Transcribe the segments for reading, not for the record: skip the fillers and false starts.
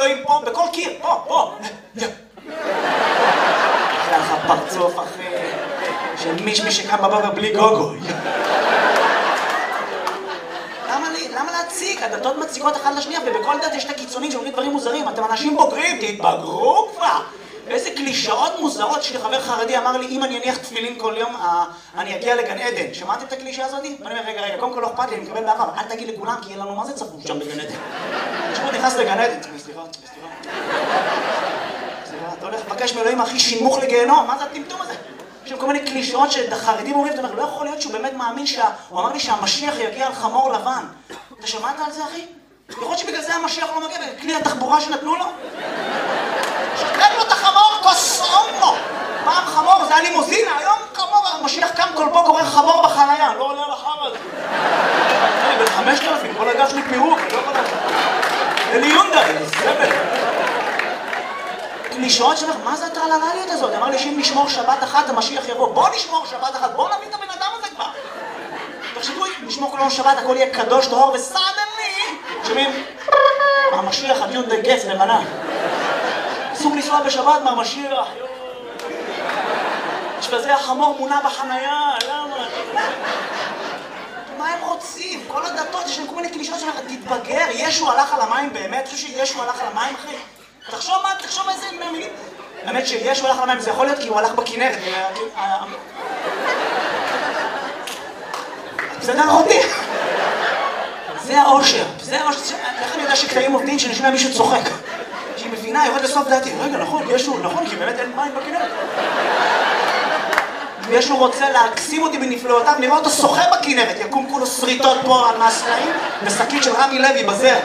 אלוהים פה, בכל קיר, פה. אחרי לך פרצוף אחרי של מישמי שקם בבוקר בלי גוגו. למה להציג? הדתות מציקות אחת לשנייה, ובכל דת יש את הקיצונים שאומרים דברים מוזרים. אתם אנשים בוגרים, תתבגרו כבר! איזה קלישאות מוזרות. יש לי חבר חרדי אמר לי, אם אני אניח תפילין כל יום, אני אגיע לגן עדן. שמעתם את הקלישה הזאת? ואני אומר, רגע, קודם כל לא אכפת לי, אני מקבל באהבה, אבל אל תגיד לכולם, כי אין לנו מה זה צפוף שם בגן עדן. תשמעו, נכנס לגן עדן. סליחה. אתה הולך לבקש מאלוהים הכי שינמוך לגיהנום, מה זה הטמטום הזה? יש שם כל מיני קלישאות שהחרדים אומרים, אתה אומר, לא יכול להיות שהוא באמת מאמין הוא אמר לי שהמשיח יגיע על חמור לבן. אתה שמעת על זה, אחי? יכול להיות שבגלל זה המשיח לא מגיע, בכלי התחבורה שנתנו לו? שתק לו את החמור, קוסומו! פעם חמור, זה היה לימוזינה, היום חמור, המשיח קם כל פה קורא חמור בחנייה, לא עולה לחם הזה. אני בן 5,000, כל הגב שלי פירוק, אני לא יכול לדעת. אלי יונדאי, סבל. קלישאות שאומר, מה זה הטרללליות הזאת? אמר לי שאם נשמור שבת אחת, המשיח יבוא. בוא נשמור שבת אחת, בוא נביא את הבן אדם הזה כבר. תחשבו, נשמור כל יום שבת, הכל יהיה קדוש, טהור וסדני. שומעים? המשיח, הדיון גץ למנה. אסור לנסוע בשבת מהמשיח. יש בזה החמור מונה בחנייה, למה? מה הם רוצים? כל הדתות, יש להם כל מיני קלישאות שאומר, תתבגר, ישו הלך על המים באמת? חושב שישו הלך על המים, אחי? תחשוב איזה מילים. האמת שישו הלך על המים, זה יכול להיות כי הוא הלך בכנרת. בסדר אותי. זה האושר. איך אני יודע שקטעים עובדים שנשמע מישהו צוחק? שהיא מבינה, יורד לסוף דעתי. רגע, נכון, ישו, נכון, כי באמת אין מים בכנרת. ישו רוצה להקסים אותי בנפלאותיו, נראה אותו שוחה בכנרת, יקום כולו שריטות פה על מהסלעים, ושקית של רמי לוי בזר.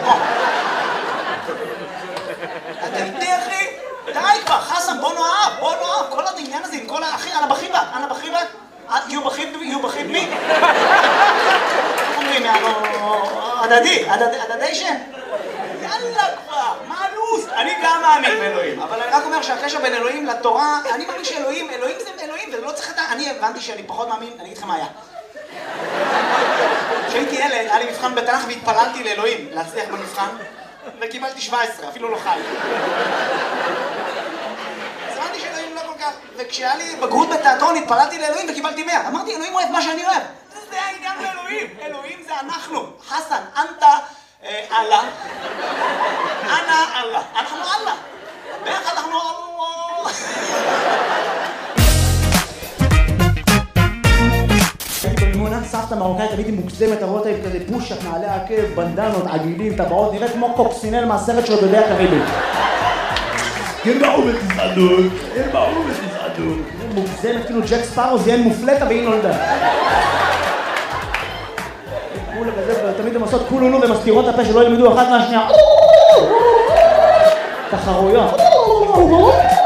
אתה איתי, אחי? די כבר, חסן, בוא נאהב. כל העניין הזה עם כל האחי, אנה בחיבה? You בחיב מי? אומרים, הדדיישן? יאללה כבר, מה הלו"ז? אני גם מאמין באלוהים, אבל אני רק אומר שהקשר בין אלוהים לתורה, אני מאמין שאלוהים זה אלוהים, ולא צריך את אני הבנתי שאני פחות מאמין, אני אגיד לכם מה היה. כשהייתי ילד, היה לי מבחן בתנ"ך והתפללתי לאלוהים להצליח במבחן, וקיבלתי 17, אפילו לא חי. אז הבנתי שאלוהים לא כל כך, וכשהיה לי בגרות בתיאטרון התפללתי לאלוהים וקיבלתי 100. אמרתי, אלוהים אוהב מה שאני אוהב. זה העניין לאלוהים. אלוהים זה אנחנו. חסן, אנטה, אללה. אנא, אללה. אנחנו אללה. ביחד אנחנו אללה. הייתי במימונה, סבתא מרוקאית, הייתי מוקסמת, הרואות הייתי כזה פושק, נעלי עקב, בנדנות, עגילים, טבעות, נראית כמו קוקסינל מהסרט של דודי הקריביים. ירבעו בתזעדות, מוגזמת, כאילו ג'ק ספארו זיין מופלטה והיא נולדה. כולה כזה, תמיד הם עושות כולולו ומסתירות את הפה שלא ילמדו אחת מהשנייה. תחרויות.